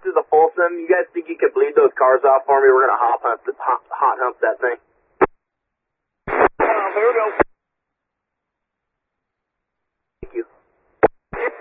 to the Folsom. You guys think you could bleed those cars off for me? We're going to hot hump that thing. Here we go.